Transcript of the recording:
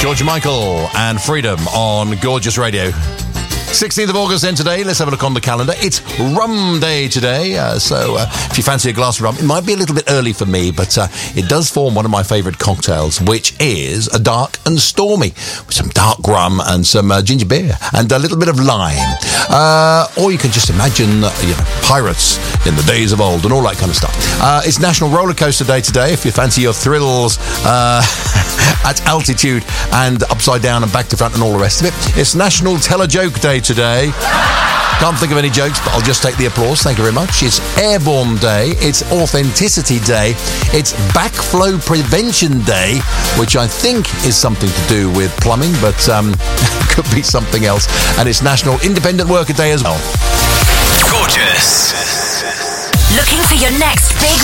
George Michael and Freedom on Gorgeous Radio. 16th of August then today. Let's have a look on the calendar. It's rum day today. So if you fancy a glass of rum, it might be a little bit early for me, but it does form one of my favourite cocktails, which is a dark and stormy, with some dark rum and some ginger beer and a little bit of lime. Or you can just imagine, pirates in the days of old and all that kind of stuff. It's National Roller Coaster Day today, if you fancy your thrills at altitude and upside down and back to front and all the rest of it. It's National Tell a Joke Day today. Can't think of any jokes, but I'll just take the applause. Thank you very much. It's Airborne Day. It's Authenticity Day. It's Backflow Prevention Day, which I think is something to do with plumbing, but could be something else. And it's National Independent Worker Day as well. Gorgeous. Looking for your next big